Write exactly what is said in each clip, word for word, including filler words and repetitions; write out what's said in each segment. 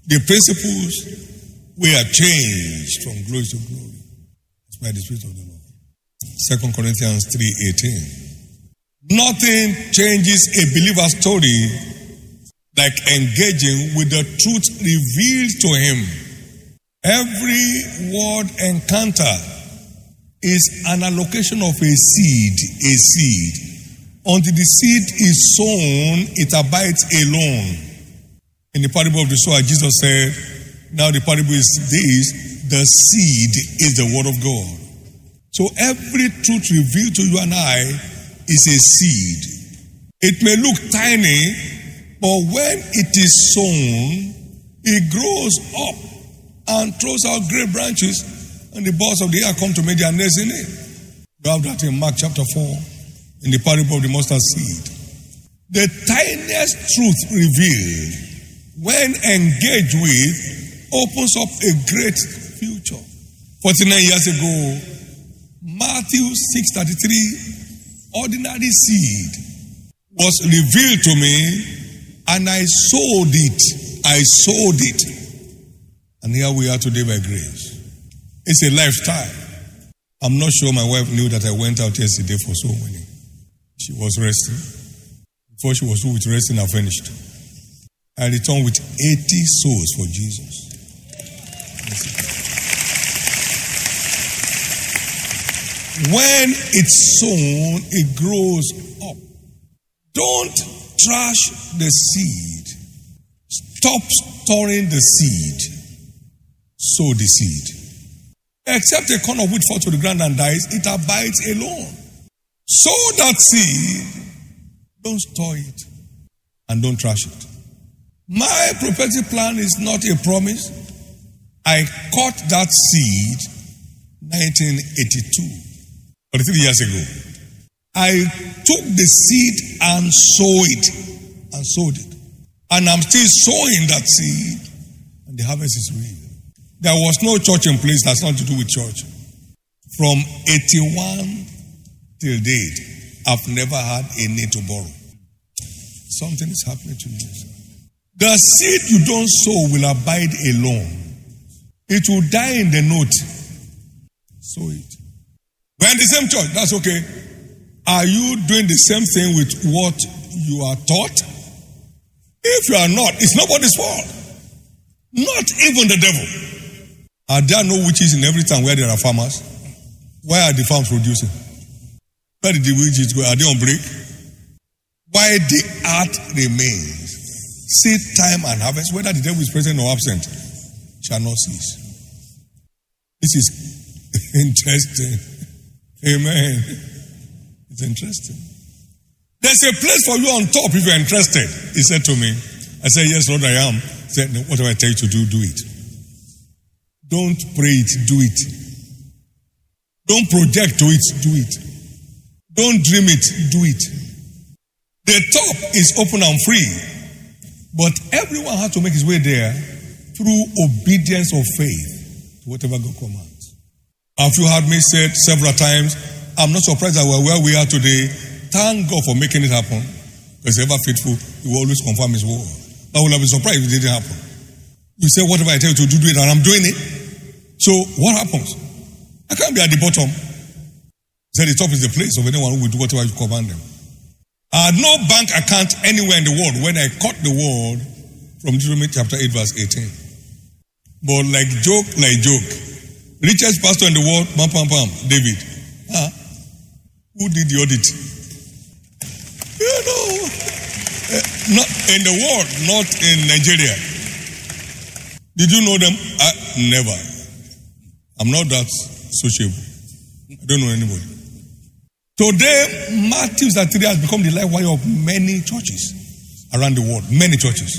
The principles we are changed from glory to glory. It's by the Spirit of the Lord. Second Corinthians three eighteen. Nothing changes a believer's story like engaging with the truth revealed to him. Every word encounter is an allocation of a seed, a seed. Until the seed is sown, it abides alone. In the parable of the sower, Jesus said, now the parable is this, the seed is the word of God. So every truth revealed to you and I is a seed. It may look tiny, but when it is sown, it grows up and throws out great branches, and the birds of the air come to make their nest in it. You have that in Mark chapter four, in the parable of the mustard seed. The tiniest truth revealed, when engaged with, opens up a great future. forty-nine years ago, Matthew six thirty-three, ordinary seed was revealed to me, and I sowed it. I sowed it. And here we are today by grace. It's a lifestyle. I'm not sure my wife knew that I went out yesterday for soul winning. She was resting. Before she was through with resting, I finished. I returned with eighty souls for Jesus. When it's sown, it grows up. Don't trash the seed. Stop storing the seed. Sow the seed. Except a corn of wheat falls to the ground and dies, it abides alone. Sow that seed. Don't store it. And don't trash it. My prophetic plan is not a promise. I caught that seed nineteen eighty-two. forty-three years ago. I took the seed and sowed it. And sowed it. And I'm still sowing that seed. And the harvest is real. There was no church in place. That's not to do with church. From eighty-one till date, I've never had a need to borrow. Something is happening to me. The seed you don't sow will abide alone. It will die in the note. Sow it. We're in the same church. That's okay. Are you doing the same thing with what you are taught? If you are not, it's nobody's fault. Not even the devil. Are there no witches in every town where there are farmers? Why are the farms producing? Where did the witches go? Are they on break? Why the earth remains, seed time and harvest, whether the devil is present or absent, shall not cease. This is interesting. Amen. It's interesting. There's a place for you on top if you're interested. He said to me, I said, yes, Lord, I am. He said, whatever I tell you to do, do it. Don't pray it, do it. Don't project to it, do it. Don't dream it, do it. The top is open and free, but everyone has to make his way there through obedience of faith to whatever God commands. Have you heard me said several times, I'm not surprised that we're where we are today. Thank God for making it happen. Because ever faithful, he will always confirm his word. I would have been surprised if it didn't happen. You say, whatever I tell you to do, do it, and I'm doing it. So what happens? I can't be at the bottom. He said the top is the place of anyone who will do whatever you command them. I had no bank account anywhere in the world when I caught the word from Deuteronomy chapter eight, verse eighteen. But like joke, like joke. Richest pastor in the world, pam, pam, pam, David. Huh? Who did the audit? You know, uh, not in the world, not in Nigeria. Did you know them? I, never. I'm not that sociable. I don't know anybody. Today, Matthew three has become the life wire of many churches around the world. Many churches.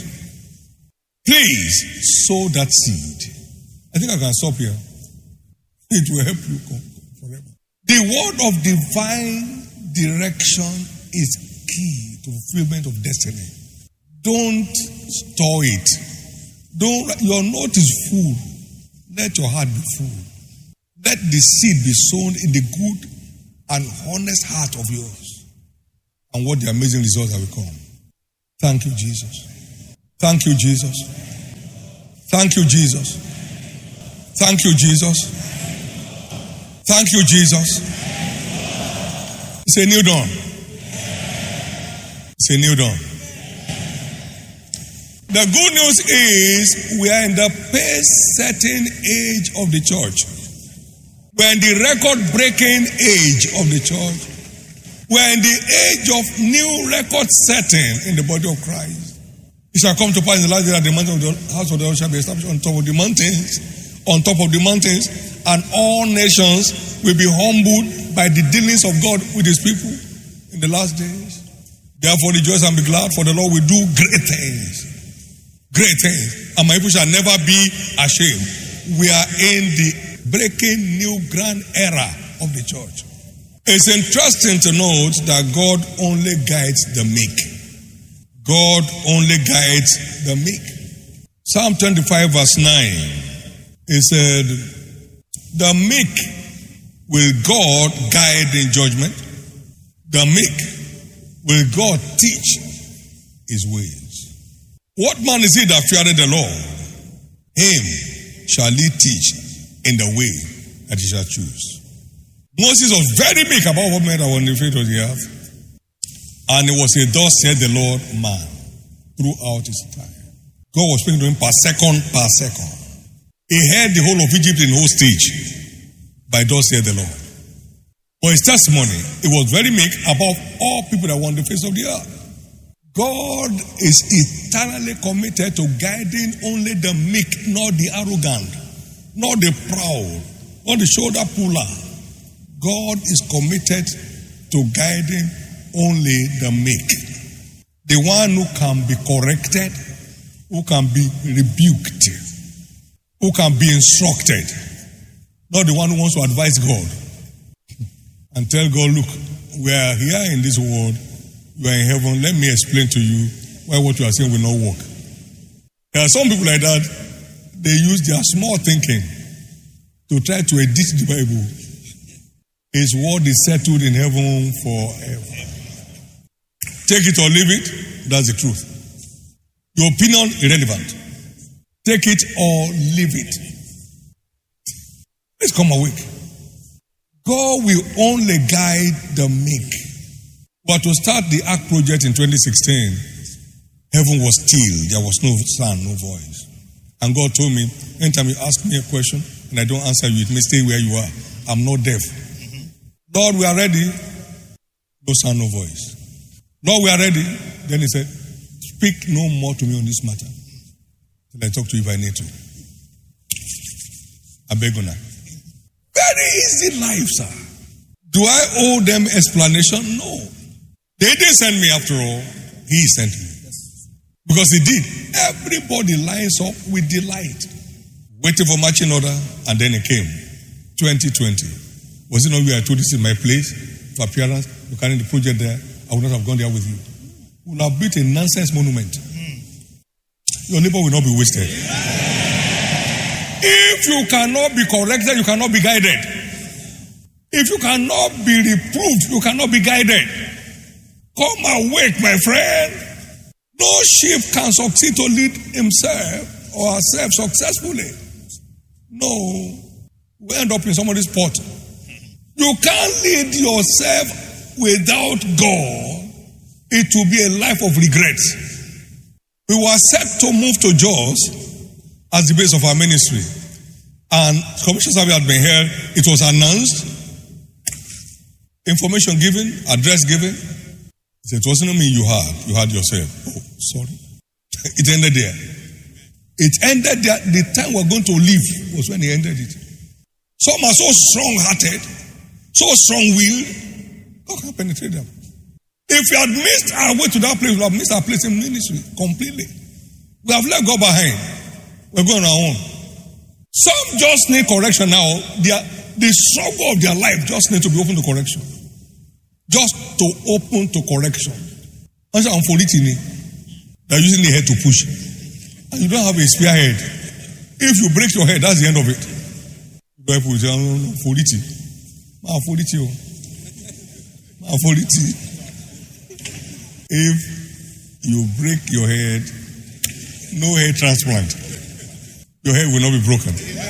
Please sow that seed. I think I can stop here. It will help you forever. The word of divine direction is key to fulfillment of destiny. Don't store it. Don't. Your note is full. Let your heart be full. Let the seed be sown in the good and honest heart of yours. And what the amazing results that will come. Thank you, Jesus. Thank you, Jesus. Thank you, Jesus. Thank you, Jesus. Thank you, Jesus. It's a new dawn. It's a new dawn. The good news is we are in the pace-setting age of the church. We are in the record-breaking age of the church. We are in the age of new record-setting in the body of Christ. It shall come to pass in the last day that the mountain of the house of the Lord shall be established on top of the mountains, on top of the mountains, and all nations will be humbled by the dealings of God with his people in the last days. Therefore rejoice and be glad, for the Lord will do great things. Great things. And my people shall never be ashamed. We are in the breaking new grand era of the church. It's interesting to note that God only guides the meek. God only guides the meek. Psalm twenty-five verse nine. It said, the meek will God guide in judgment. The meek will God teach his ways. What man is he that feareth the Lord? Him shall he teach in the way that he shall choose. Moses was very meek about what men that were on the face of the earth. And it was a thus said the Lord man throughout his time. God was speaking to him per second, per second. He heard the whole of Egypt in hostage by thus said the Lord. For his testimony, it was very meek above all people that were on the face of the earth. God is eternally committed to guiding only the meek, not the arrogant, not the proud, not the shoulder puller. God is committed to guiding only the meek. The one who can be corrected, who can be rebuked, who can be instructed, not the one who wants to advise God and tell God, look, we are here in this world. You are in heaven. Let me explain to you why what you are saying will not work. There are some people like that. They use their small thinking to try to edit the Bible. His word is settled in heaven forever. Take it or leave it. That's the truth. Your opinion, irrelevant. Take it or leave it. Please come awake. God will only guide the meek. But to start the Ark project in twenty sixteen, heaven was still. There was no sound, no voice. And God told me, anytime you ask me a question and I don't answer you, it may stay where you are. I'm not deaf. Mm-hmm. Lord, we are ready. No sound, no voice. Lord, we are ready. Then he said, speak no more to me on this matter. Till I talk to you if I need to. I beg you now. Very easy life, sir. Do I owe them explanation? No. They didn't send me after all. He sent me. Because he did. Everybody lines up with delight. Waiting for marching order, and then it came. twenty twenty. Was it not you I told this in my place for appearance? You carrying the project there. I would not have gone there with you. We would have built a nonsense monument. Your neighbor will not be wasted. If you cannot be corrected, you cannot be guided. If you cannot be reproved, you cannot be guided. Come awake, my friend. No sheep can succeed to lead himself or herself successfully. No. We end up in somebody's pot. You can't lead yourself without God. It will be a life of regret. We were set to move to Jos as the base of our ministry. And commission survey had been held. It was announced. Information given, address given. It wasn't me you had, you had yourself. Oh, sorry. It ended there. It ended there. The time we're going to leave was when he ended it. Some are so strong-hearted, so strong-willed, God can penetrate them. If we had missed our way to that place, we would have missed our place in ministry completely. We have left God behind. We're going our own. Some just need correction now. Their, the struggle of their life just need to be open to correction. Just to open to correction. They're using the head to push. And you don't have a spearhead. If you break your head, that's the end of it. People say, if you break your head, no head transplant. Your head will not be broken.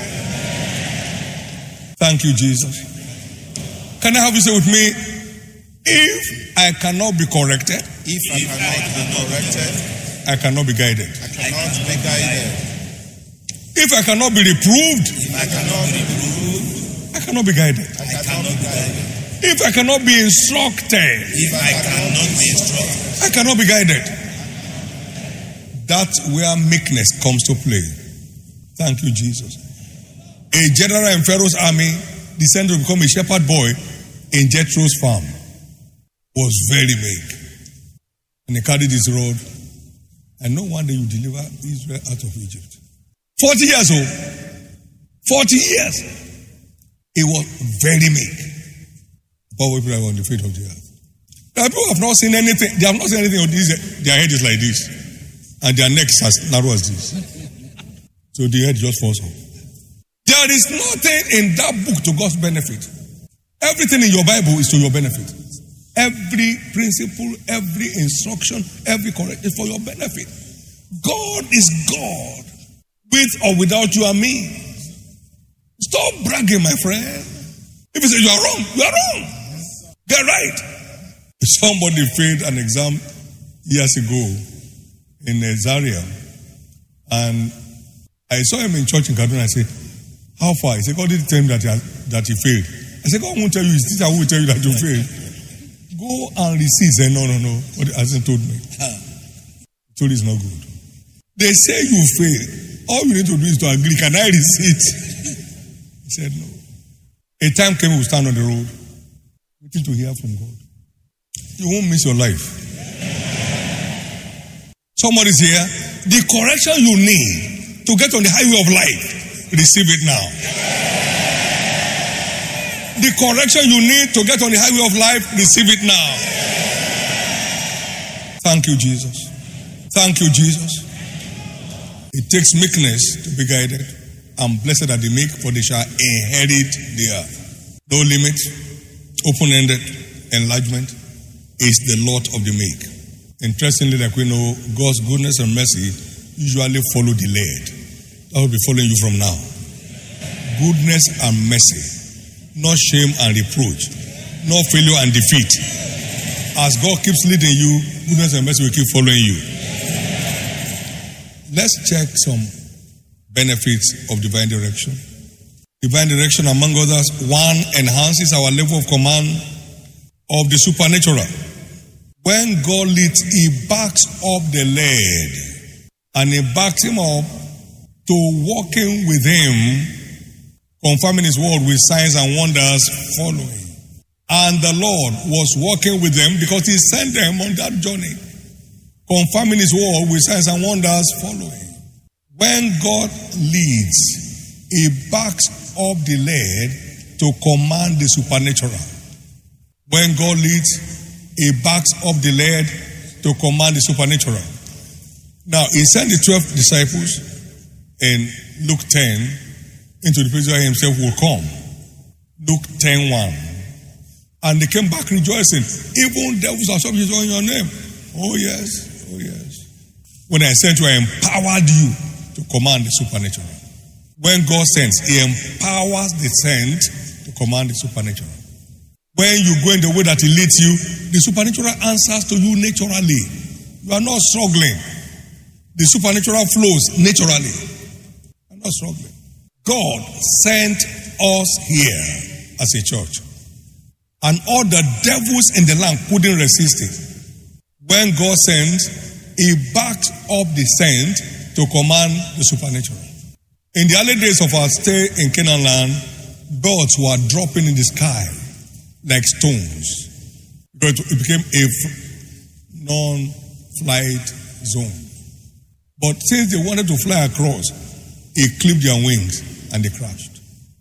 Thank you, Jesus. Can I have you say with me, if I cannot be corrected, If I cannot be corrected, I cannot be guided. I cannot be guided. If I cannot be reproved, If I cannot be reproved, I cannot be guided. I cannot be guided. If I cannot be instructed, If I cannot be instructed, I cannot be guided. That's where meekness comes to play. Thank you, Jesus. A general in Pharaoh's army descended to become a shepherd boy in Jethro's farm. Was very meek. And he carried his rod. And no wonder you deliver Israel out of Egypt. Forty years old. Forty years. He was very meek. But people are on the feet of the earth. There are people who have not seen anything. They have not seen anything of this. Their head is like this. And their neck is as narrow as this. So the head just falls off. There is nothing in that book to God's benefit. Everything in your Bible is to your benefit. Every principle, every instruction, every correct is for your benefit. God is God, with or without you and me. Stop bragging, my friend. If you say you are wrong, you are wrong. Get right. Somebody failed an exam years ago in Zaria, and I saw him in church in Kaduna. I said, "How far?" He said, "God didn't tell him that he, that he failed." I said, "God won't tell you. His teacher will tell you that you failed. Go and receive." He said, "No, no, no. God hasn't told me. He told it's not good." They say you fail. All you need to do is to agree. Can I receive? He said, "No." A time came, we will stand on the road, waiting to hear from God. You won't miss your life. Somebody's here. The correction you need to get on the highway of life, receive it now. The correction you need to get on the highway of life, receive it now. Thank you, Jesus. Thank you, Jesus. It takes meekness to be guided. And blessed are the meek, for they shall inherit the earth. No limit, open-ended enlargement is the lot of the meek. Interestingly, like we know, God's goodness and mercy usually follow the led. That will be following you from now. Goodness and mercy, not shame and reproach, not failure and defeat. As God keeps leading you, goodness and mercy will keep following you. Let's check some benefits of divine direction. Divine direction, among others, one, enhances our level of command of the supernatural. When God leads, He backs up the led, and He backs him up to walking with Him, confirming His word with signs and wonders following. And the Lord was walking with them because He sent them on that journey, confirming His word with signs and wonders following. When God leads, He backs up the led to command the supernatural. When God leads, He backs up the led to command the supernatural. Now, He sent the twelve disciples in Luke ten into the place where He Himself will come. Luke ten one. And they came back rejoicing. Even devils are subject to your name. Oh yes, oh yes. When I sent you, I empowered you to command the supernatural. When God sends, He empowers the sent to command the supernatural. When you go in the way that He leads you, the supernatural answers to you naturally. You are not struggling. The supernatural flows naturally. You are not struggling. God sent us here as a church. And all the devils in the land couldn't resist it. When God sends, He backs up the sent to command the supernatural. In the early days of our stay in Canaan land, birds were dropping in the sky like stones, because it became a non-flight zone. But since they wanted to fly across, it clipped their wings and they crashed.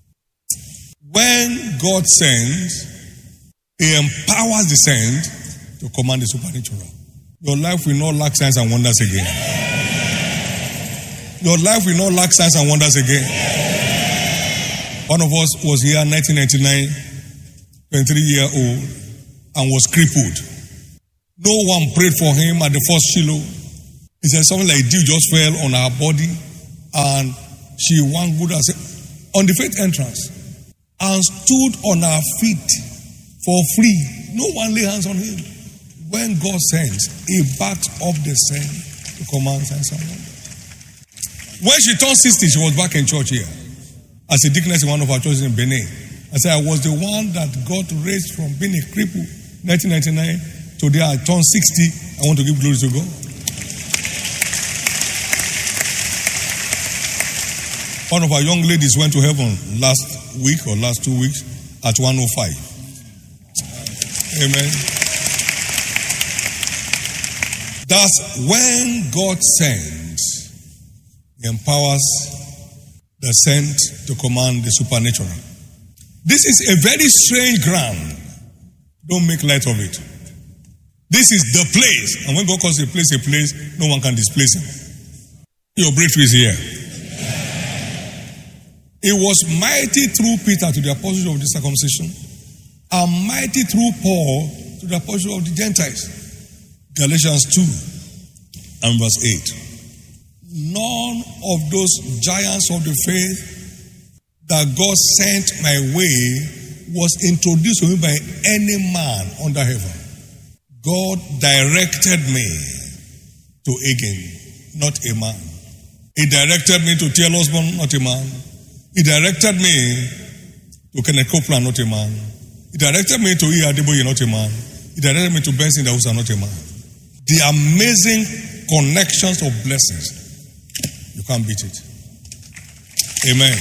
When God sends, He empowers the sent to command the supernatural. Your life will not lack signs and wonders again. Your life will not lack signs and wonders again. One of us was here in nineteen ninety-nine, twenty-three year old, and was crippled. No one prayed for him at the first Shiloh. He said something like dew just fell on our body, and she wangled us on the faith entrance and stood on her feet for free. No one lay hands on him. When God sends, he backs up the send to command signs and wonders. When she turned sixty, she was back in church here as a deaconess in one of our churches in Benin. I said I was the one that God raised from being a cripple nineteen ninety-nine. Today I turned sixty. I want to give glory to God. One of our young ladies went to heaven last week or last two weeks at one oh five. Amen. That's when God sends, he empowers the sent to command the supernatural. This is a very strange ground. Don't make light of it. This is the place. And when God calls a place a place, no one can displace him. Your breakthrough is here. It was mighty through Peter to the apostles of the circumcision, and mighty through Paul to the apostles of the Gentiles. Galatians two and verse eight. None of those giants of the faith that God sent my way was introduced to me by any man under heaven. God directed me to Agin, not a man. He directed me to T L Osborne, not a man. He directed me to Kenneth Copeland, not a man. He directed me to E. Adeboye, not a man. He directed me to Benson Dawusa, not a man. The amazing connections of blessings. You can't beat it. Amen.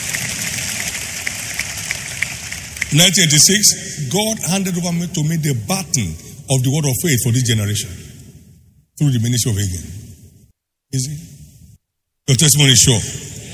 nineteen eighty-six, God handed over me to me the baton of the word of faith for this generation through the ministry of Agin. Is it? Your testimony is sure.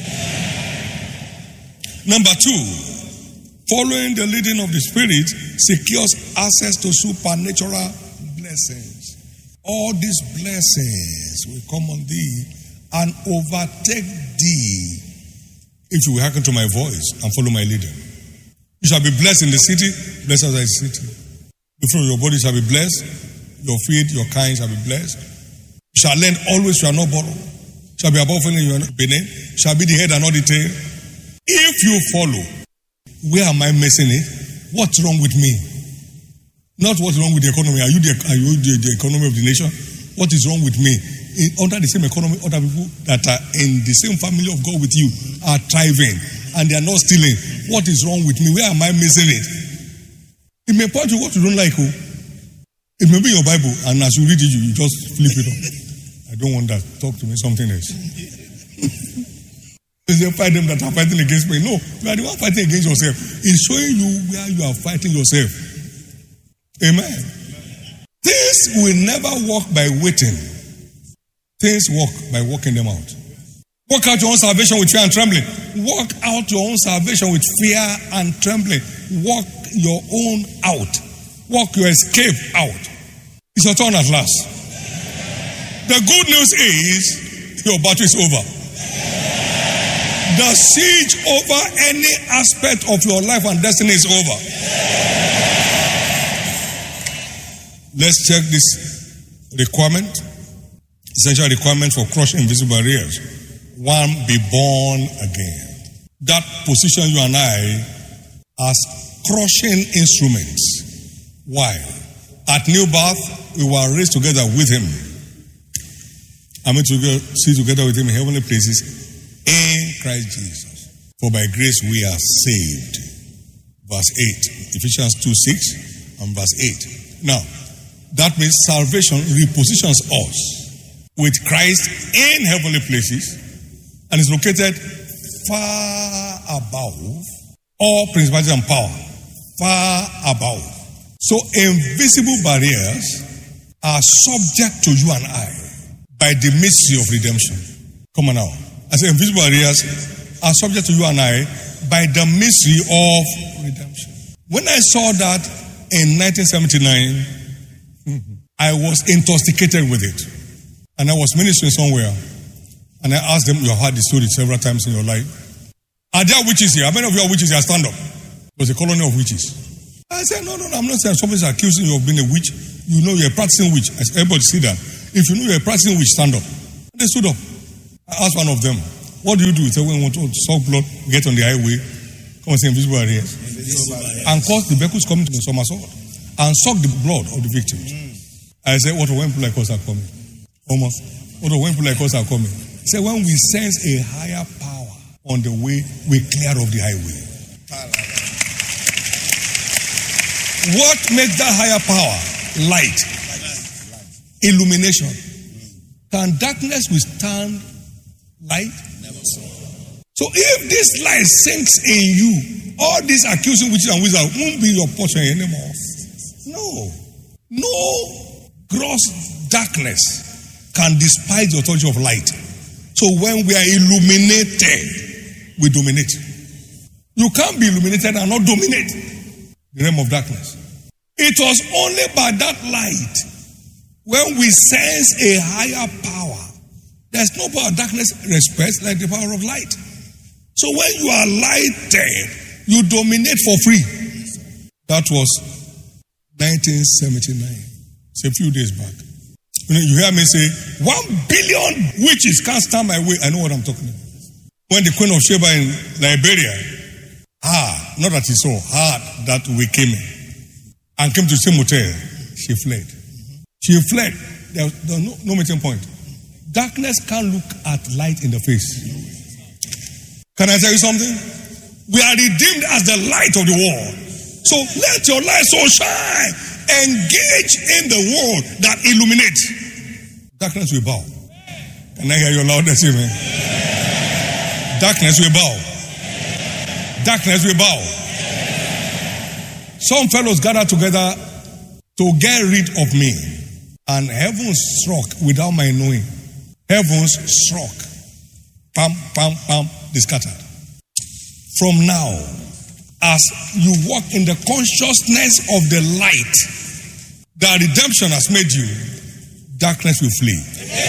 Number two, following the leading of the Spirit secures access to supernatural blessings. All these blessings will come on thee and overtake thee if you will hearken to my voice and follow my leading. You shall be blessed in the city, blessed as the city. The fruit of your body shall be blessed, your feet, your kind shall be blessed. You shall lend always, shall not borrow. Shall be above only, you are not beneath. Shall be the head and not the tail. If you follow, where am I missing it? What's wrong with me? Not what's wrong with the economy. Are you the, are you the, the economy of the nation? What is wrong with me? In, under the same economy, other people that are in the same family of God with you are thriving and they are not stealing. What is wrong with me? Where am I missing it? It may point to what you don't like. Oh. It may be your Bible, and as you read it, you just flip it up. I don't want that. Talk to me something else. You say, fight them that are fighting against me. No, you are the one fighting against yourself. It's showing you where you are fighting yourself. Amen. Things will never work by waiting. Things work by working them out. Work out your own salvation with fear and trembling. Work out your own salvation with fear and trembling. Work your own out. Work your escape out. It's your turn at last. The good news is your battle is over. The siege over any aspect of your life and destiny is over. Let's check this requirement. Essential requirement for crushing invisible barriers. One, be born again. That position you and I as crushing instruments. Why? At new birth, we were raised together with him. I mean to go sit together with him in heavenly places in Christ Jesus. For by grace we are saved. Verse eight. Ephesians two six and verse eight. Now, that means salvation repositions us with Christ in heavenly places and is located far above all principalities and power. Far above. So invisible barriers are subject to you and I by the mystery of redemption. Come on now. I say invisible barriers are subject to you and I by the mystery of redemption. When I saw that in nineteen seventy-nine, I was intoxicated with it. And I was ministering somewhere. And I asked them, you have heard the story several times in your life. Are there witches here? How many of you are witches here? Stand up. It was a colony of witches. I said, no, no, no, I'm not saying somebody's accusing you of being a witch. You know you're a practicing witch. I said, everybody see that. If you know you're a practicing witch, stand up. And they stood up. I asked one of them, What do you do? So when we want to suck blood, we get on the highway, come and say invisible barriers, and cause the vehicles coming to the somersault and suck the blood of the victims. Mm. I said, what when people like us are coming? Almost. What when people like us are coming? He said, when we sense a higher power on the way, we clear off the highway. What makes that higher power? Light. Illumination. Can darkness withstand light? Never so. So if this light sinks in you, all these accusing witches and wizards won't be your portion anymore. No. No gross darkness can despise the authority of light. So when we are illuminated, we dominate. You can't be illuminated and not dominate the realm of darkness. It was only by that light when we sense a higher power. There's no power darkness respects like the power of light. So when you are lighted, you dominate for free. That was nineteen seventy-nine. It's a few days back. You know, you hear me say, one billion witches can't stand my way. I know what I'm talking about. When the Queen of Sheba in Liberia, ah, not that he saw, heard that we came in and came to the same hotel, she fled. She fled. There was, there was no, no meeting point. Darkness can't look at light in the face. Can I tell you something? We are redeemed as the light of the world. So let your light so shine. Engage in the world that illuminates. Darkness will bow. Can I hear your loudest amen? Darkness will bow. Darkness will bow. Some fellows gathered together to get rid of me. And heaven struck without my knowing. Heavens struck. Pam, pam, pam, they scattered. From now, as you walk in the consciousness of the light that redemption has made you, darkness will flee.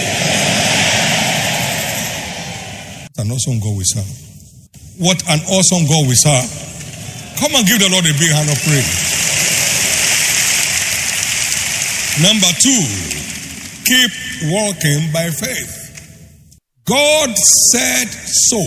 What an awesome God we serve. What an awesome God we serve. Come and give the Lord a big hand of praise. Number two, keep walking by faith. God said so.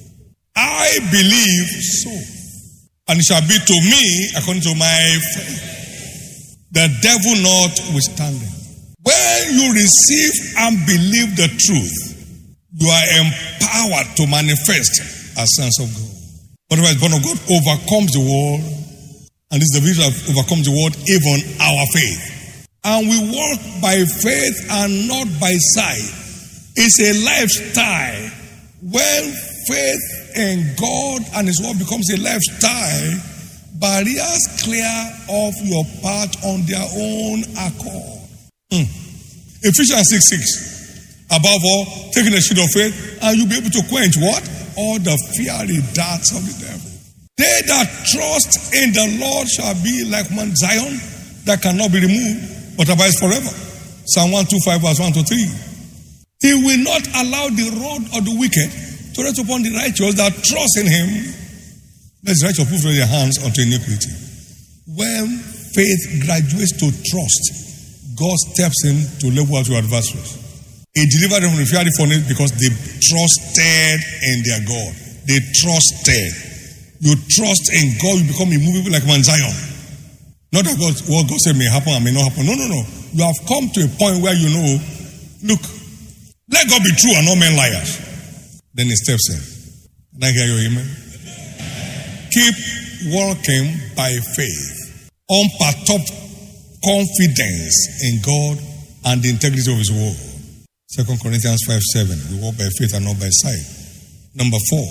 I believe so. And it shall be to me according to my faith. The devil notwithstanding. When you receive and believe the truth, you are empowered to manifest as sons of God. Otherwise, born of God overcomes the world. And this is the victory that overcomes the world, even our faith. And we walk by faith and not by sight. It's a lifestyle. When faith in God and His word becomes a lifestyle, barriers clear off your path on their own accord. Mm. Ephesians six six. Above all, taking the shield of faith, and you'll be able to quench what? All the fiery darts of the devil. They that trust in the Lord shall be like Mount Zion that cannot be removed, but abides forever. Psalm one twenty-five, verse one to three. He will not allow the rod of the wicked to rest upon the righteous that trust in Him. Let the righteous put their hands unto iniquity. When faith graduates to trust, God steps in to level out your adversaries. He delivered them from the fiery furnace because they trusted in their God. They trusted. You trust in God, you become immovable like Mount Zion. Not that God, what God said may happen and may not happen. No, no, no. You have come to a point where you know, look, let God be true and not men liars. Then He steps in. Can I hear your amen? Keep walking by faith. Unperturbed confidence in God and the integrity of His word. Second Corinthians five seven. We walk by faith and not by sight. Number four.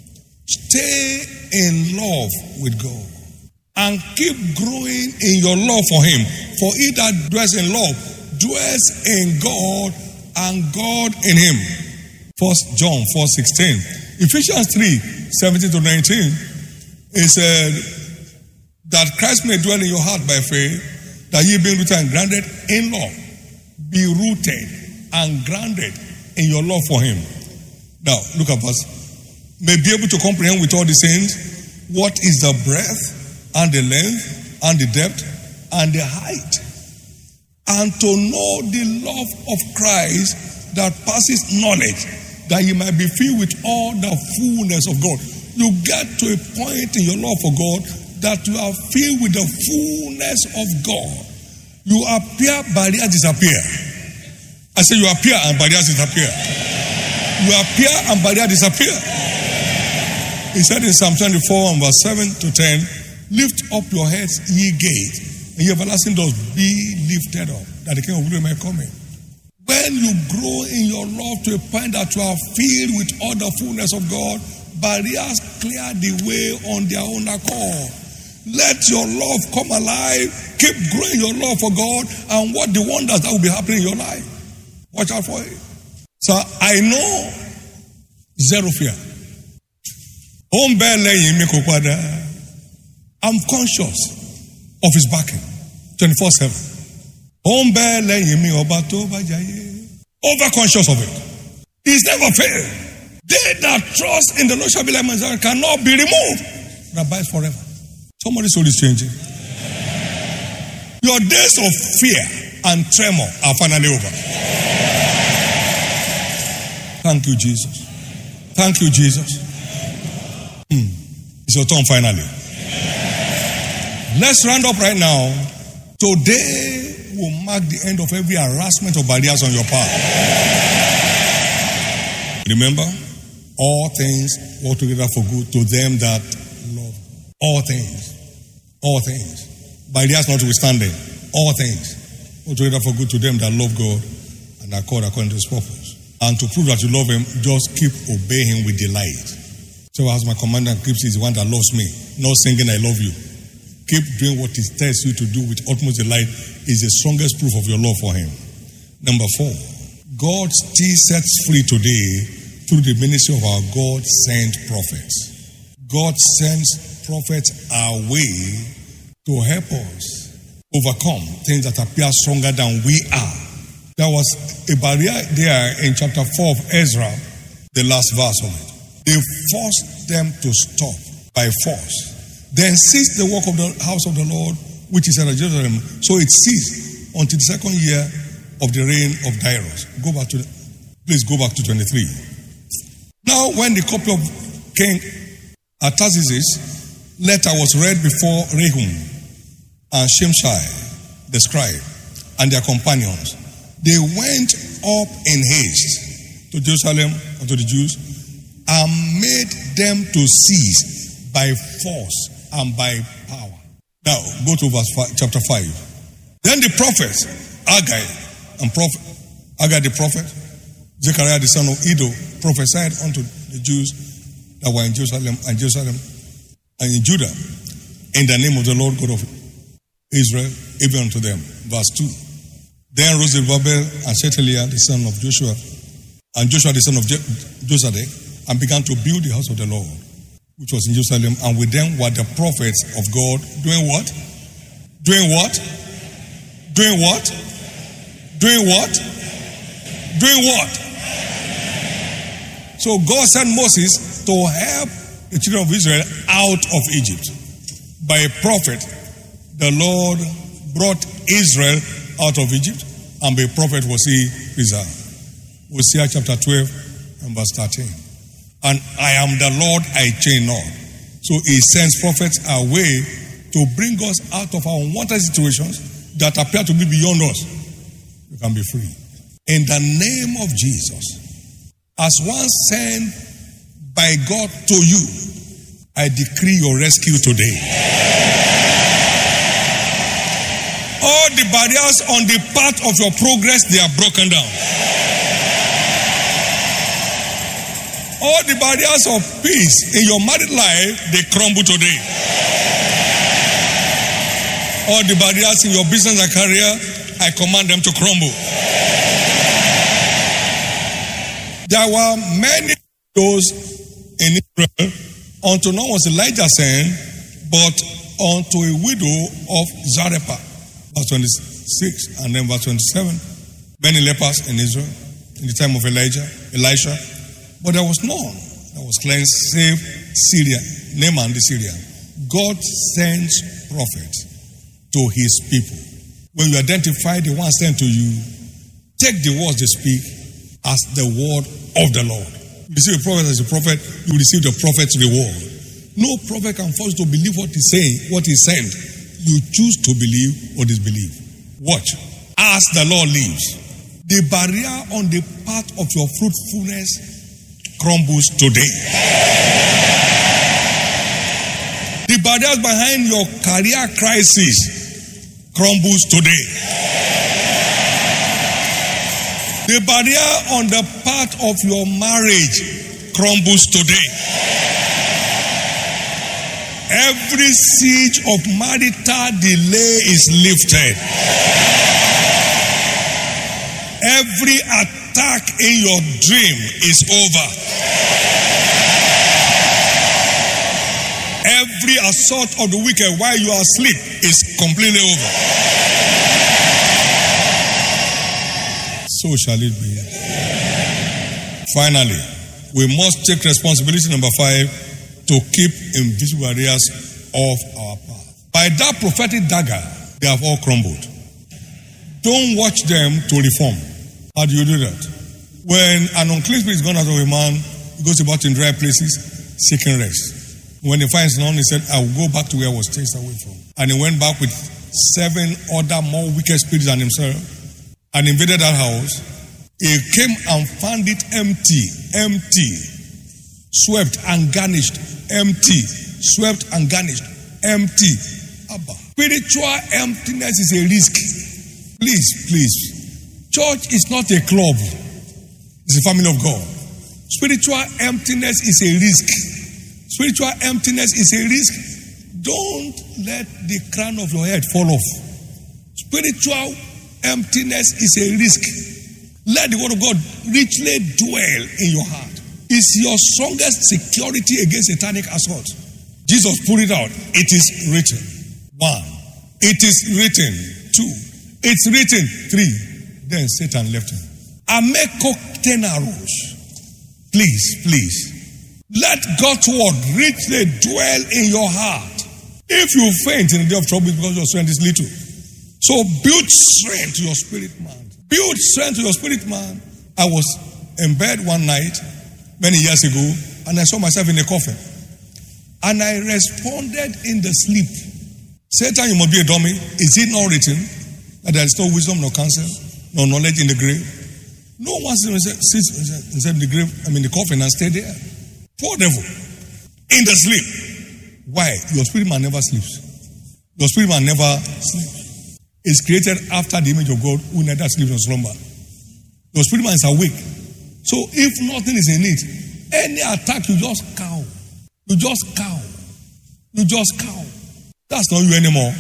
Stay in love with God. And keep growing in your love for Him. For he that dwells in love dwells in God and God in him. First John four sixteen. Ephesians three seventeen to nineteen. It said that Christ may dwell in your heart by faith, that ye being rooted and grounded in love, be rooted and grounded in your love for Him. Now look at us. May be able to comprehend with all the saints what is the breadth and the length and the depth and the height, and to know the love of Christ that passes knowledge, that you might be filled with all the fullness of God. You get to a point in your love for God that you are filled with the fullness of God. You appear, barriers disappear. I say you appear and barriers disappear. You appear and barriers disappear. He said in Psalm twenty-four and verse seven to ten, lift up your heads, ye gates, and ye everlasting doors, be lifted up, that the King of glory may come in. When you grow in your love to a point that you are filled with all the fullness of God, barriers clear the way on their own accord. Let your love come alive. Keep growing your love for God and what the wonders that will be happening in your life. Watch out for it. So I know zero fear. I'm conscious of his backing twenty-four seven. Over conscious of it. He's never failed. They that trust in the Lord shall be like Mount Zion, cannot be removed. It abides forever. Somebody's soul is changing. Your days of fear and tremor are finally over. Thank you, Jesus. Thank you, Jesus. Hmm. It's your turn finally. Let's round up right now. Today will mark the end of every harassment of barriers on your path. Remember, all things work together for good to them that love. All things. All things. Barriers notwithstanding. All things work together for good to them that love God and accord according to his purpose. And to prove that you love him, just keep obeying him with delight. So as my commander keeps, is the one that loves me. Not singing I love you. Keep doing what he tells you to do with utmost delight is the strongest proof of your love for him. Number four, God still sets free today through the ministry of our God-sent prophets. God sends prophets our way to help us overcome things that appear stronger than we are. There was a barrier there in chapter four of Ezra, the last verse of it. They forced them to stop by force. Then ceased the work of the house of the Lord, which is at Jerusalem. So it ceased until the second year of the reign of Darius. Go back to the, please go back to twenty-three. Now, when the copy of King Artaxerxes' letter was read before Rehum and Shimshai, the scribe, and their companions, they went up in haste to Jerusalem and to the Jews and made them to cease by force and by power. Now, go to verse five, chapter five. Then the prophets, Haggai and prophet, Haggai the prophet, Zechariah the son of Iddo, prophesied unto the Jews that were in Jerusalem and Jerusalem and in Judah in the name of the Lord God of Israel, even unto them. Verse two. Then rose Zerubbabel and Shealtiel the son of Joshua and Joshua the son of Josedek and began to build the house of the Lord, which was in Jerusalem, and with them were the prophets of God doing what? Doing what? Doing what? Doing what? Doing what? So God sent Moses to help the children of Israel out of Egypt. By a prophet, the Lord brought Israel out of Egypt, and by a prophet was he preserved. Hosea chapter twelve and verse thirteen. And I am the Lord, I change not. So he sends prophets our way to bring us out of our unwanted situations that appear to be beyond us. You can be free. In the name of Jesus, as one sent by God to you, I decree your rescue today. All the barriers on the path of your progress, they are broken down. All the barriers of peace in your married life, they crumble today. All the barriers in your business and career, I command them to crumble. There were many those in Israel until now was Elijah sent, but unto a widow of Zarephath. Verse twenty-six and then verse twenty-seven. Many lepers in Israel in the time of Elijah, Elisha. But there was none that was cleansed save Syria, Naaman the Syrian. God sends prophets to his people. When you identify the one sent to you, take the words they speak as the word of the Lord. You receive a prophet as a prophet, you receive the prophet's reward. No prophet can force you to believe what he's saying, what he sent. You choose to believe or disbelieve. Watch. As the Lord lives, the barrier on the path of your fruitfulness crumbles today. The barriers behind your career crisis crumbles today. The barrier on the path of your marriage crumbles today. Every siege of marital delay is lifted. Every attack in your dream is over. Every assault of the wicked while you are asleep is completely over. So shall it be. Finally, we must take responsibility, number five, to keep invisible barriers off our path. By that prophetic dagger, they have all crumbled. Don't watch them to reform. How do you do that? When an unclean spirit is gone out of a man, he goes about in dry places, seeking rest. When he finds none, he said, I will go back to where I was chased away from. And he went back with seven other more wicked spirits than himself and invaded that house. He came and found it empty, empty, swept and garnished, empty, swept and garnished, empty. Abba. Spiritual emptiness is a risk. Please, please. Church is not a club. It's a family of God. Spiritual emptiness is a risk. Spiritual emptiness is a risk. Don't let the crown of your head fall off. Spiritual emptiness is a risk. Let the word of God richly dwell in your heart. It's your strongest security against satanic assault. Jesus put it out. It is written. One. It is written. Two. It's written. Three. Then Satan left him. Ameko tenaros. Please, please. Let God's word richly dwell in your heart. If you faint in the day of trouble because your strength is little. So build strength to your spirit man. Build strength to your spirit man. I was in bed one night many years ago and I saw myself in a coffin. And I responded in the sleep. Satan, you must be a dummy. Is it not written that there is no wisdom, no counsel, no knowledge in the grave? No one sits inside the grave, I mean the coffin, and stay there. Poor devil. In the sleep. Why? Your spirit man never sleeps. Your spirit man never sleeps. It's created after the image of God who neither sleeps nor slumber. Your spirit man is awake. So if nothing is in it, any attack, you just cow. You just cow. You just cow. That's not you anymore.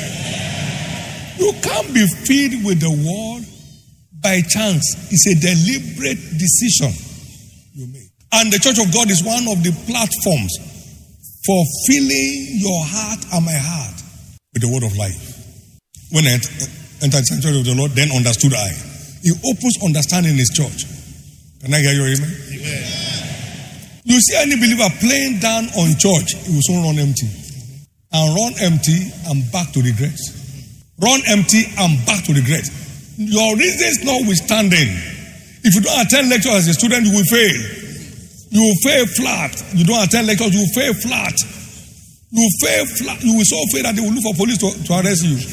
You can't be filled with the word by chance. It's a deliberate decision you make. And the Church of God is one of the platforms for filling your heart and my heart with the word of life. When I entered the sanctuary of the Lord, then understood I. He opens understanding in his church. Can I hear your amen? Amen. You see any believer playing down on church, he will soon run empty. And run empty and back to regret. Run empty and back to regret. Your reasons notwithstanding, if you don't attend lecture as a student, you will fail. You will fail flat. You don't attend lectures, you will fail flat. You will fail flat. You will so fail that they will look for police to, to arrest you.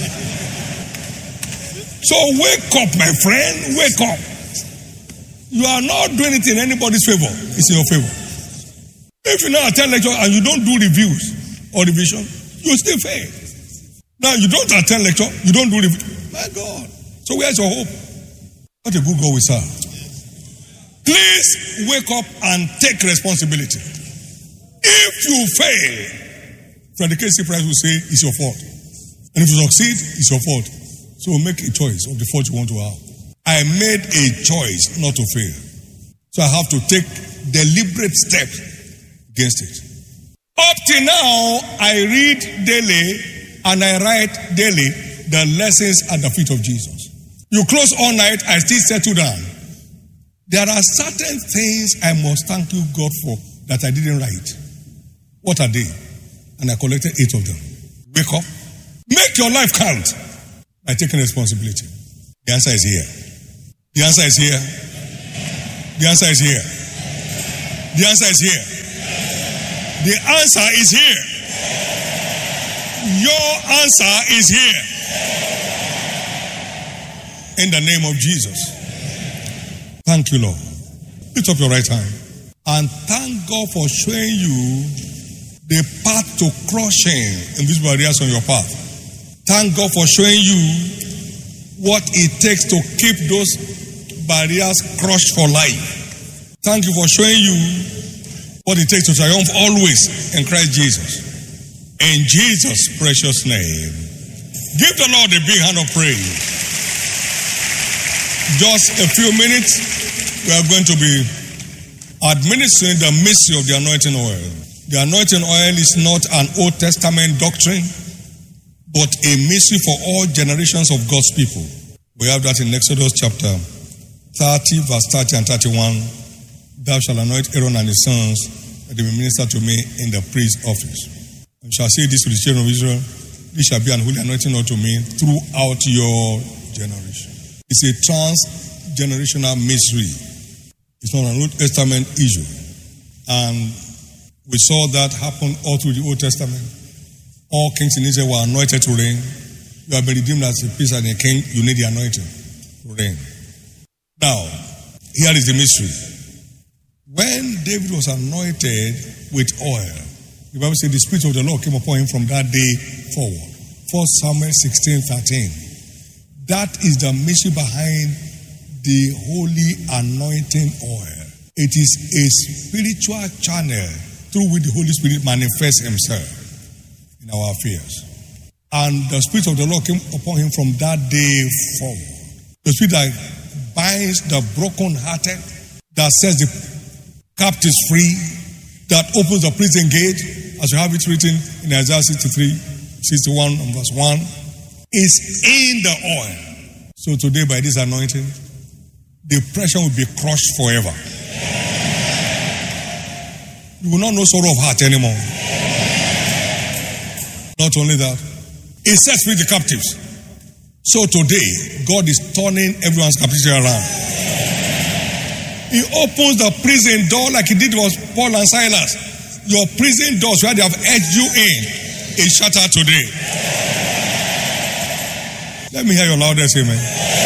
So wake up, my friend. Wake up. You are not doing it in anybody's favor. It's in your favor. If you don't attend lecture and you don't do reviews or revision, you still fail. Now you don't attend lecture, you don't do review. My God. So where's your hope? What a good God we serve. Please wake up and take responsibility. If you fail, Friend K C Price will say it's your fault. And if you succeed, it's your fault. So make a choice of the fault you want to have. I made a choice not to fail. So I have to take deliberate steps against it. Up till now, I read daily and I write daily the lessons at the feet of Jesus. You close all night, I still settle down. There are certain things I must thank you, God, for that I didn't write. What are they? And I collected eight of them. Wake up. Make your life count by taking responsibility. The answer is here. The answer is here. The answer is here. The answer is here. The answer is here. Your answer is here. In the name of Jesus. Thank you, Lord. Lift up your right hand and thank God for showing you the path to crushing in these barriers on your path. Thank God for showing you what it takes to keep those barriers crushed for life. Thank you for showing you what it takes to triumph always in Christ Jesus. In Jesus' precious name. Give the Lord a big hand of praise. Just a few minutes, we are going to be administering the mystery of the anointing oil. The anointing oil is not an Old Testament doctrine, but a mystery for all generations of God's people. We have that in Exodus chapter thirty, verse thirty and thirty-one. Thou shalt anoint Aaron and his sons, that they will minister to me in the priest's office. And shall say this to the children of Israel, this shall be an holy anointing unto me throughout your generation. It's a trans-generational mystery. It's not an Old Testament issue. And we saw that happen all through the Old Testament. All kings in Israel were anointed to reign. You have been redeemed as a priest and a king. You need the anointing to reign. Now, here is the mystery. When David was anointed with oil, the Bible said the Spirit of the Lord came upon him from that day forward. First Samuel sixteen thirteen. That is the mystery behind the holy anointing oil. It is a spiritual channel through which the Holy Spirit manifests himself in our affairs. And the Spirit of the Lord came upon him from that day forward. The Spirit that binds the brokenhearted, that sets the captives free, that opens the prison gate, as you have it written in Isaiah sixty-three, sixty-one and verse one, is in the oil. So today by this anointing, depression will be crushed forever. You will not know sorrow of heart anymore. Not only that, it sets free the captives. So today, God is turning everyone's captivity around. He opens the prison door like he did with Paul and Silas. Your prison doors where they have edged you in is shattered today. Let me hear your loudest amen.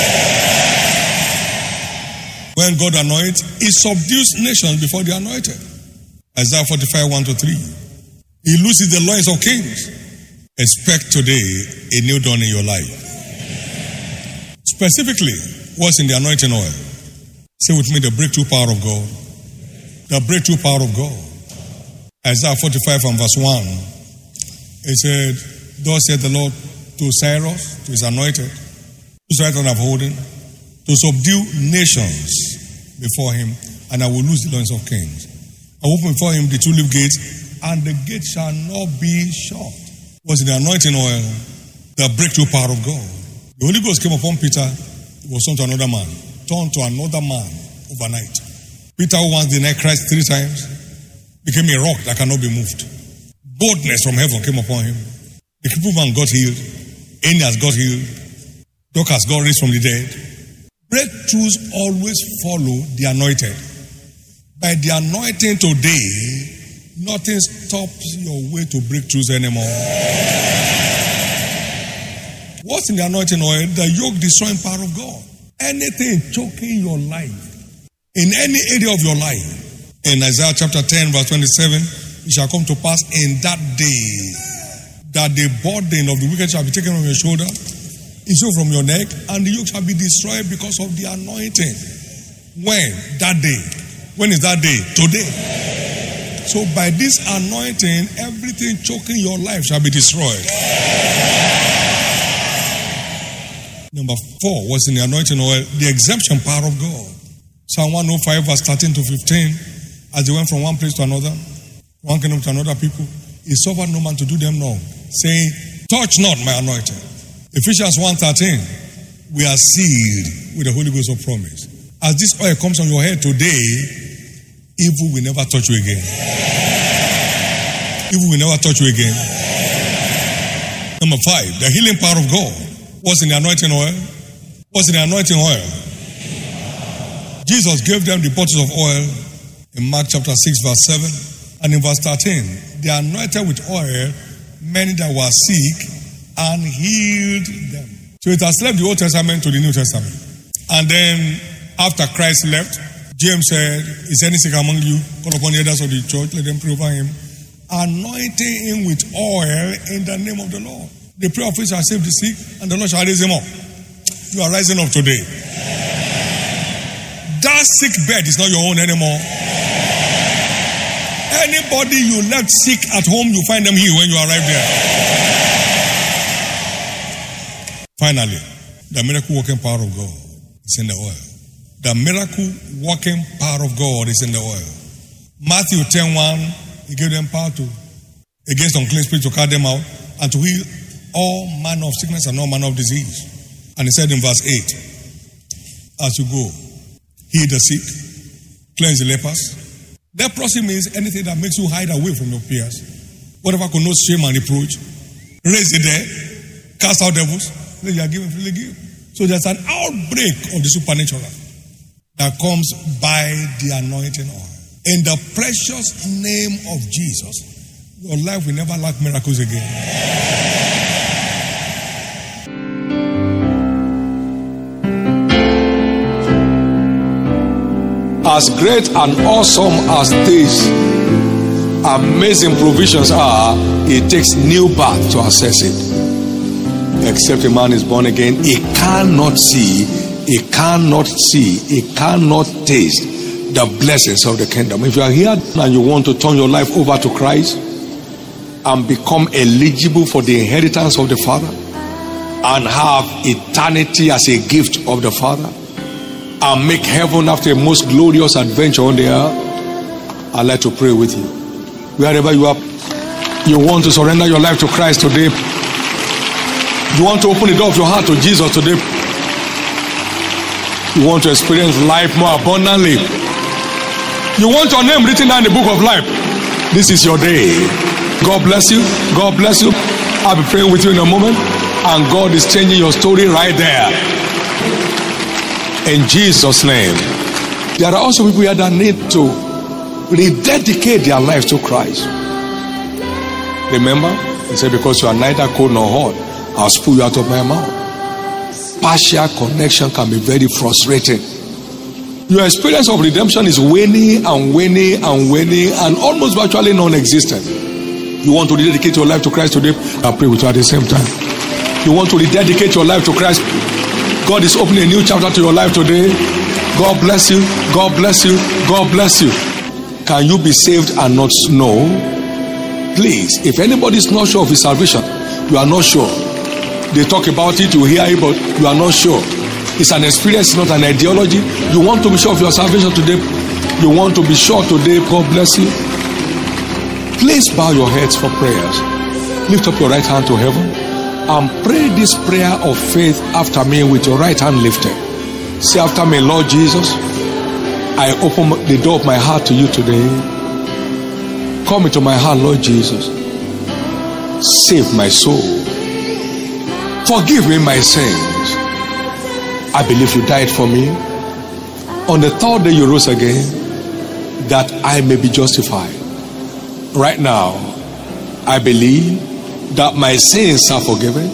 When God anoints, he subdues nations before the anointed. Isaiah forty-five, one to three. He looses the loins of kings. Expect today a new dawn in your life. Specifically, what's in the anointing oil? Say with me, the breakthrough power of God. The breakthrough power of God. Isaiah forty-five and verse one. It said, thus said the Lord to Cyrus, to his anointed, whose right hand I have holden, to subdue nations before him, and I will loose the loins of kings. I will open before him the two-leaf gates, and the gate shall not be shut. Was in the anointing oil, the breakthrough power of God. The Holy Ghost came upon Peter, he was turned to another man. Turned to another man overnight. Peter, who once denied Christ three times, became a rock that cannot be moved. Boldness from heaven came upon him. The crippled man got healed. Aeneas got healed. Dorcas got raised from the dead. Breakthroughs always follow the anointed. By the anointing today, nothing stops your way to breakthroughs anymore. What's in the anointing oil? The yoke destroying power of God. Anything choking your life, in any area of your life, in Isaiah chapter ten, verse twenty-seven, it shall come to pass in that day that the burden of the wicked shall be taken from your shoulder, issue from your neck, and the yoke shall be destroyed because of the anointing. When? That day. When is that day? Today. So by this anointing, everything choking your life shall be destroyed. Number four was in the anointing oil, the exemption power of God. Psalm one oh five, verse thirteen to fifteen. As they went from one place to another, one kingdom to another people, he suffered no man to do them wrong, saying, touch not my anointed. Ephesians one thirteen, we are sealed with the Holy Ghost of promise. As this oil comes on your head today, evil will never touch you again. Evil will never touch you again. Number five, the healing power of God. What's in the anointing oil? What's in the anointing oil? Jesus gave them the bottles of oil in Mark chapter six, verse seven. And in verse thirteen, they anointed with oil many that were sick and healed them. So it has left the Old Testament to the New Testament. And then after Christ left, James said, is any sick among you? Call upon the elders of the church, let them pray over him, anointing him with oil in the name of the Lord. The prayer of faith shall save the sick, and the Lord shall raise him up. You are rising up today. That sick bed is not your own anymore. Anybody you left sick at home, you find them here when you arrive there. Finally, the miracle working power of God is in the oil. The miracle working power of God is in the oil. Matthew ten one, he gave them power to against unclean spirits to cast them out and to heal all manner of sickness and all manner of disease. And he said in verse eight, as you go, heal the sick, cleanse the lepers. Leprosy means anything that makes you hide away from your peers. Whatever could not shame and reproach. Raise the dead, cast out devils. Then you are given, freely give. So there's an outbreak of the supernatural that comes by the anointing oil. In the precious name of Jesus, your life will never lack miracles again. As great and awesome as these amazing provisions are, it takes new birth to access it. Except a man is born again, he cannot see, he cannot see, he cannot taste the blessings of the kingdom. If you are here and you want to turn your life over to Christ and become eligible for the inheritance of the Father and have eternity as a gift of the Father and make heaven after a most glorious adventure on the earth, I'd like to pray with you. Wherever you are, you want to surrender your life to Christ today. You want to open the door of your heart to Jesus today. You want to experience life more abundantly. You want your name written down in the book of life. This is your day. God bless you. God bless you. I'll be praying with you in a moment. And God is changing your story right there. In Jesus' name. There are also people here that need to rededicate their lives to Christ. Remember, he said, because you are neither cold nor hot, I'll spew you out of my mouth. Partial connection can be very frustrating. Your experience of redemption is waning and waning and waning and almost virtually non-existent. You want to rededicate your life to Christ today? I'll pray with you at the same time. You want to rededicate your life to Christ? God is opening a new chapter to your life today. God bless you. God bless you. God bless you. Can you be saved and not know? Please, if anybody is not sure of his salvation, you are not sure. They talk about it, you hear it, but you are not sure. It's an experience, not an ideology. You want to be sure of your salvation today. You want to be sure today. God bless you. Please bow your heads for prayers. Lift up your right hand to heaven and pray this prayer of faith after me with your right hand lifted. Say after me, Lord Jesus, I open the door of my heart to you today. Come into my heart, Lord Jesus. Save my soul. Forgive me my sins. I believe you died for me. On the third day you rose again, that I may be justified. Right now, I believe that my sins are forgiven.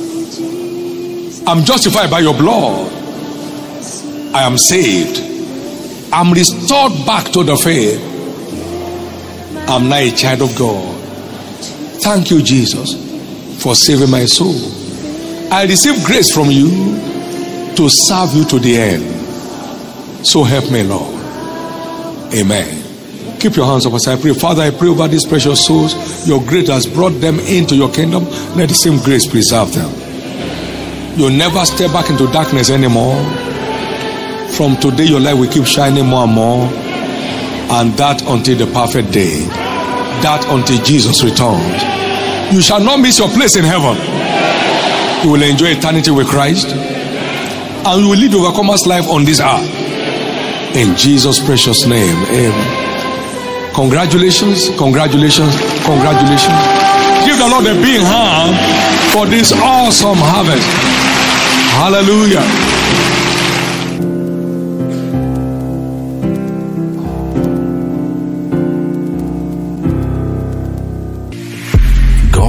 I'm justified by your blood. I am saved. I'm restored back to the faith. I'm now a child of God. Thank you, Jesus, for saving my soul. I receive grace from you to serve you to the end. So help me, Lord. Amen. Keep your hands up as I pray. Father, I pray over these precious souls. Your grace has brought them into your kingdom. Let the same grace preserve them. You'll never step back into darkness anymore. From today, your light will keep shining more and more. And that until the perfect day. That until Jesus returns. You shall not miss your place in heaven. You will enjoy eternity with Christ. And you will live the overcomer's life on this earth. In Jesus' precious name. Amen. Congratulations, congratulations, congratulations. Give the Lord a big hand for this awesome harvest. Hallelujah.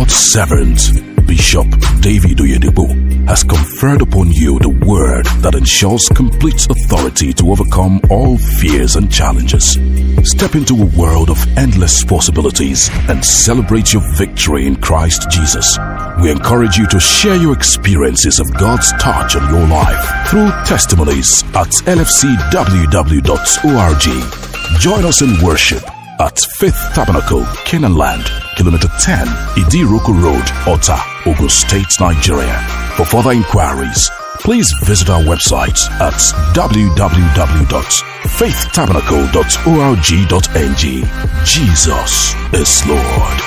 God's servant, Bishop David Oyedepo, has conferred upon you the word that ensures complete authority to overcome all fears and challenges. Step into a world of endless possibilities and celebrate your victory in Christ Jesus. We encourage you to share your experiences of God's touch on your life through testimonies at L F C W W dot org. Join us in worship at Faith Tabernacle, Canaan Land, Kilometer ten, Idiroko Road, Ota, Ogun State, Nigeria. For further inquiries, please visit our website at w w w dot faith tabernacle dot org dot n g. Jesus is Lord.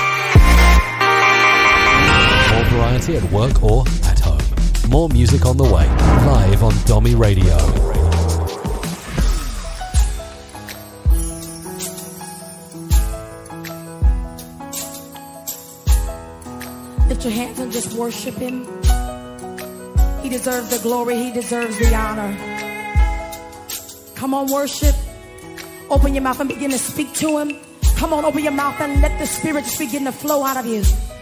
More variety at work or at home. More music on the way, live on Domi Radio. Lift your hands and just worship him. He deserves the glory. He deserves the honor. Come on, worship. Open your mouth and begin to speak to him. Come on, open your mouth and let the Spirit just begin to flow out of you.